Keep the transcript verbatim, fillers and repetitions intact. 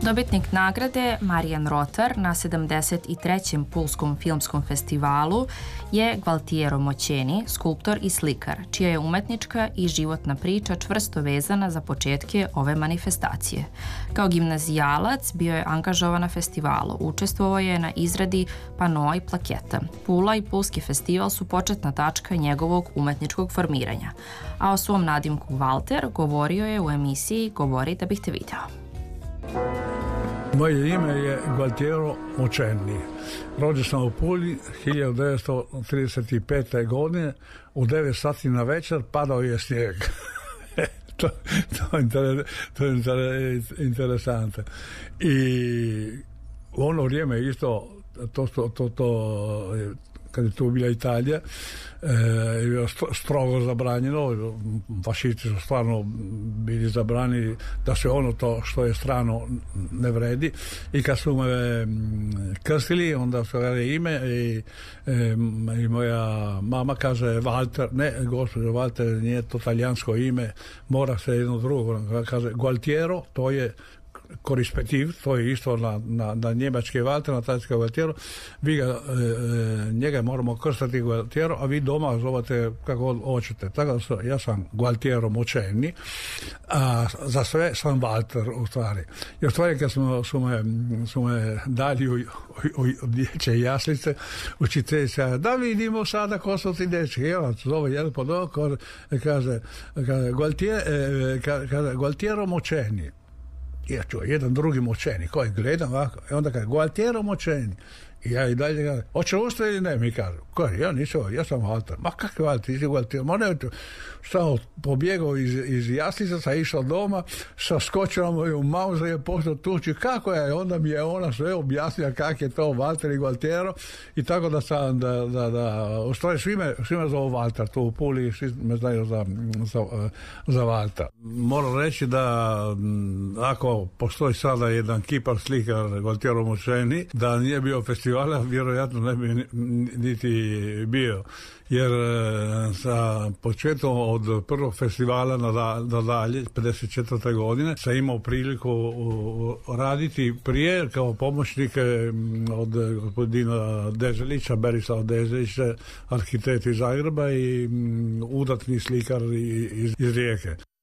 Dobitnik nagrade Marijan Rotar na sedamdeset trećem Pulskom filmskom festivalu je Gualtiero Moceni, skulptor i slikar, čija je umetnička i životna priča čvrsto vezana za početke ove manifestacije. Kao gimnazijalac bio je angažovan na festivalu, učestvovao je na izradi panoa i plaketa. Pula i Pulski festival su početna tačka njegovog umetničkog formiranja, a o svom nadimku Walter govorio je u emisiji Govori da bih te video. Moje ime je Gualtiero Moceni. Rođen sam u Puli hiljadu devetsto trideset pete. godine. U devet sati na večer padao je snijeg. to, to, inter, to je interesantno. I u ono vrijeme isto to, to, to, to kad je tu bila Italija, je bilo strogo zabranjeno, fašisti su stvarno bili zabranili da se ono to što je strano ne vredi. I kad su me krstili, onda su gledali ime i, i moja mama kaže Walter, ne, gospođo Walter, nije to talijansko ime, mora se jedno drugo, kaže Gualtiero, to je korispetiv, to je isto na, na, na njemački Walter, na talijanski Gualtiero. Vi ga, e, njega moramo krstati Gualtiero, a vi doma zovete kako hoćete. Tako da su, ja sam Gualtiero Moceni, a za sve sam Walter u stvari. I u stvari kad smo, su, me, su me dali u, u, u dječje jaslice, učiteljica, da vidimo sada ko su ti dječki. I ona zove jedan pod oko, kaže, kaže Gualtiero, kaže, Gualtiero Moceni. Ja čuo, jedan drugi Moceni, koji gledam ovako, i onda kaže, Gualtiero Moceni. I ja i dalje kažem, hoće ustati ili ne, mi kažem, koji, ja nisam, ja sam Walter. Ma kakvi Walter, ti si Gualtiero, ma ne, samo pobjegao iz, iz jaslica, sam išao doma, sa skočila i u mauze je počeo tući, kako je, onda mi je ona sve objasnila kak je to Walter i Gualtiero, i tako da sam, da, da, da, u stvari svi me, svi me zovu Walter, tu u Puli, svi me znaju za, za, za Walter. Moram reći da ako postoji sada jedan kipar slikar Gualtiero Moceni, da nije bio festival, vjerojatno ne bi niti bio, jer sa početkom od prvog festivala na dalje, pedeset četvrte. godine, sam imao priliku raditi prije kao pomoćnik od gospodina Dezelića, Berislava Dezelića, arhitekt iz Zagreba i udatni slikar iz, iz Rijeke.